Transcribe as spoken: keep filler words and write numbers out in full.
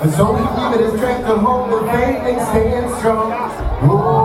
So we give it a strength to hold the faith and stand strong. Whoa.